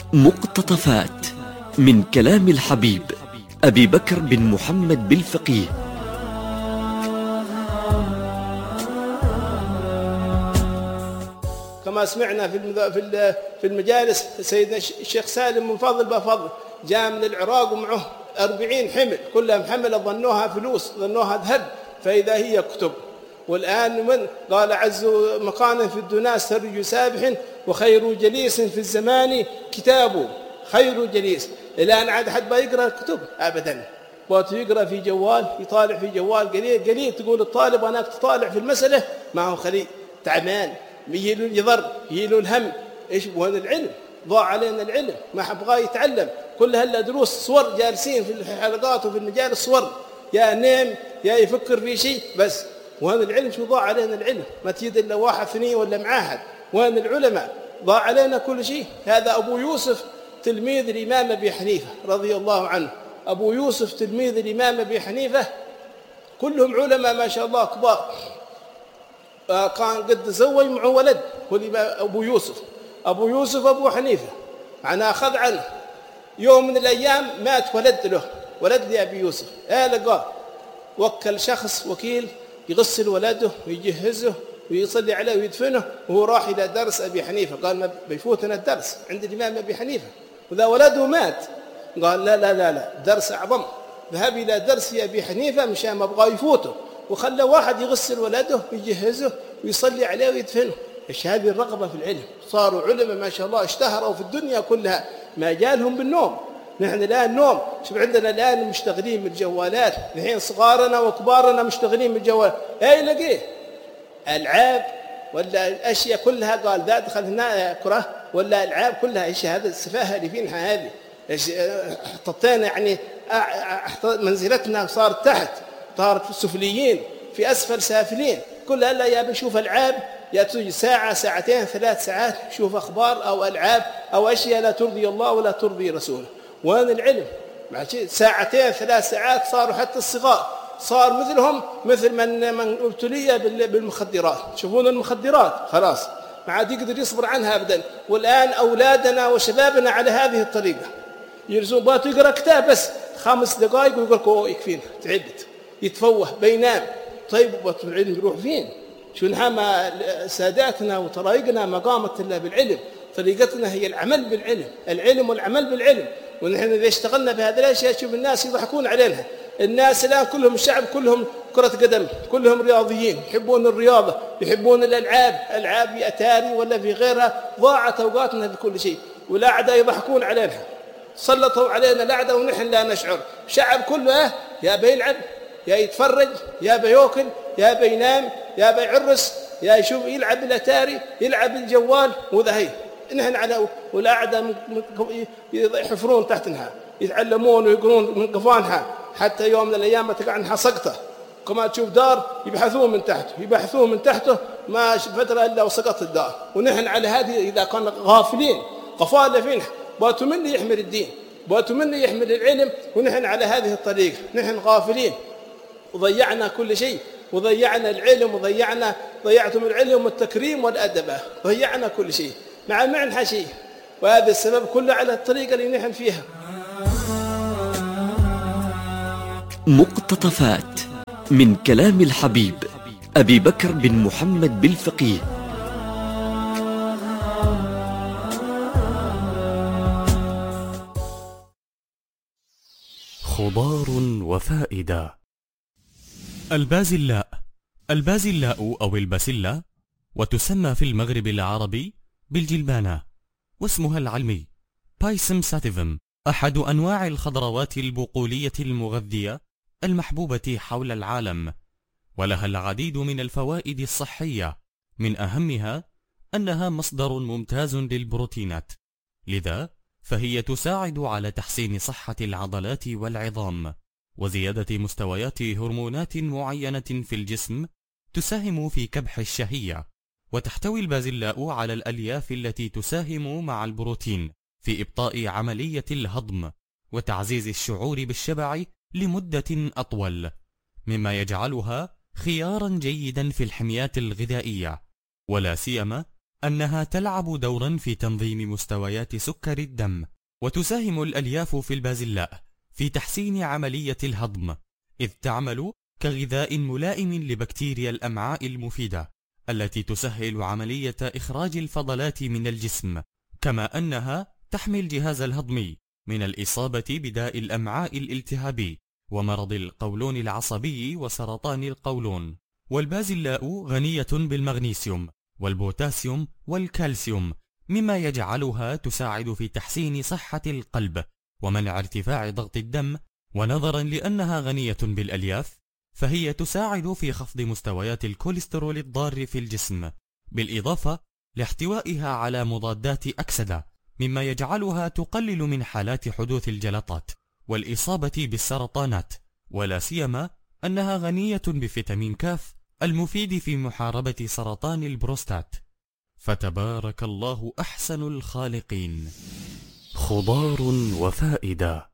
مقتطفات من كلام الحبيب أبي بكر بن محمد بالفقيه. كما سمعنا في المجالس سيدنا الشيخ سالم من فضل بفضل جاء من العراق ومعه 40 حمل كلها محملة، ظنوها فلوس، ظنوها ذهب، فإذا هي كتب. والآن من قال عز مقانا في الدنيا سرج سابح وخير جليس في الزمان كتابه. خير جليس الآن عاد حد ما يقرأ الكتب أبدا، يقرأ في جوال، يطالع في جوال قليل. تقول الطالب أنا تطالع في المسألة معه خليل تعبان، يجيله اليضر، يجيله الهم. إيش وهذا العلم؟ ضاع علينا العلم، ما حبغى يتعلم. كل هلا دروس صور، جالسين في الحلقات وفي المجالس صور، يا نام يا يفكر في شيء بس. وهذا العلم شو ضاع علينا العلم؟ ما تجد إلا واحد ثنين ولا معاهد. وين العلماء؟ ضاع علينا كل شيء. هذا أبو يوسف تلميذ الإمام أبي حنيفة رضي الله عنه. أبو يوسف تلميذ الإمام أبي حنيفة كلهم علماء ما شاء الله كبار. كان قد تزوج معه ولد، هو أبو يوسف أبو حنيفة، معناه أخذ عنه. يوم من الأيام مات ولد لأبي يوسف. لقاه وكل شخص وكيل يغسل ولده ويجهزه ويصلي عليه ويدفنه، وهو راح إلى درس أبي حنيفة. قال ما بيفوتنا الدرس عند الإمام أبي حنيفة، وذا ولده مات. قال لا درس أعظم، ذهب إلى درس أبي حنيفة مشان ما أبغى يفوته، وخلى واحد يغسل ولده ويجهزه ويصلي عليه ويدفنه. إيش هذه الرغبة في العلم؟ صاروا علماء ما شاء الله، اشتهروا في الدنيا كلها، ما جالهم بالنوم. نحن الآن نوم، شوف عندنا الآن مشتغلين بالجوالات، الحين صغارنا وكبارنا مشتغلين بالجوال. لقيه ألعاب ولا أشياء كلها. قال ذا دخل هنا كرة ولا ألعاب كلها. إيش هذا السفاهة اللي فينا هذه؟ حطينا يعني منزلتنا صارت تحت، صارت سفليين، في أسفل سافلين. كل هلا يا بنشوف ألعاب، يا تجي ساعة ساعتين 3 ساعات شوف أخبار أو ألعاب أو أشياء لا ترضي الله ولا ترضي رسوله. وين العلم؟ مع ساعتين 3 ساعات صاروا حتى الصغار صار مثل من ابتلي بالمخدرات. تشوفون المخدرات خلاص ما عاد يقدر يصبر عنها أبدا. والآن أولادنا وشبابنا على هذه الطريقة، يرزون باتوا يقرأ كتاب بس 5 دقائق ويقول لك يكفينا تعبت، يتفوه بينام. طيب باتوا العلم يروح فين؟ شو نحن ساداتنا وطرائقنا ما قامت إلا بالعلم. طريقتنا هي العمل بالعلم، العلم والعمل بالعلم. ونحن إذا اشتغلنا بهذه الأشياء شوف الناس يضحكون علينا. الناس الآن كلهم الشعب كلهم كرة قدم، كلهم رياضيين، يحبون الرياضة، يحبون الألعاب، ألعاب في أتاري ولا في غيرها. ضاعت أوقاتنا بكل شيء، والأعداء يضحكون علينا، سلطوا علينا الأعداء ونحن لا نشعر. شعب كله يا بيلعب يا يتفرج يا بياكل يا بينام يا بيعرس يا يشوف يلعب الأتاري يلعب الجوال. وذا هي نحن على والأعداء يحفرون تحتنا، يتعلمون ويقرون من قفانها، حتى يوم من الأيام ما تقع عنها سقطة. كما تشوف دار يبحثون من تحته ما فترة إلا وسقط الدار. ونحن على هذه إذا كنا غافلين قفالة فينا، باتوا مني يحمل الدين، باتوا مني يحمل العلم، ونحن على هذه الطريقة نحن غافلين وضيعنا كل شيء، وضيعنا العلم ضيعتم العلم والتكريم والأدب، ضيعنا كل شيء مع معنى شيء. وهذا السبب كله على الطريقة اللي نحن فيها. مقتطفات من كلام الحبيب أبي بكر بن محمد بالفقيه. خضار وفائدة. البازلاء أو الباسيلا، وتسمى في المغرب العربي بالجلبانة، واسمها العلمي بايسم ساتيفم، أحد أنواع الخضروات البقولية المغذية المحبوبة حول العالم، ولها العديد من الفوائد الصحية، من أهمها أنها مصدر ممتاز للبروتينات، لذا فهي تساعد على تحسين صحة العضلات والعظام، وزيادة مستويات هرمونات معينة في الجسم تساهم في كبح الشهية. وتحتوي البازلاء على الألياف التي تساهم مع البروتين في إبطاء عملية الهضم وتعزيز الشعور بالشبع لمدة أطول، مما يجعلها خيارا جيدا في الحميات الغذائية، ولا سيما أنها تلعب دورا في تنظيم مستويات سكر الدم، وتساهم الألياف في البازلاء في تحسين عملية الهضم، إذ تعمل كغذاء ملائم لبكتيريا الأمعاء المفيدة التي تسهل عملية إخراج الفضلات من الجسم، كما أنها تحمي الجهاز الهضمي من الإصابة بداء الأمعاء الالتهابي ومرض القولون العصبي وسرطان القولون. والبازلاء غنية بالمغنيسيوم والبوتاسيوم والكالسيوم، مما يجعلها تساعد في تحسين صحة القلب ومنع ارتفاع ضغط الدم. ونظرا لأنها غنية بالألياف فهي تساعد في خفض مستويات الكوليسترول الضار في الجسم، بالإضافة لاحتوائها على مضادات أكسدة، مما يجعلها تقلل من حالات حدوث الجلطات والإصابة بالسرطانات، ولا سيما أنها غنية بفيتامين كاف المفيد في محاربة سرطان البروستات. فتبارك الله أحسن الخالقين. خضار وفائدة.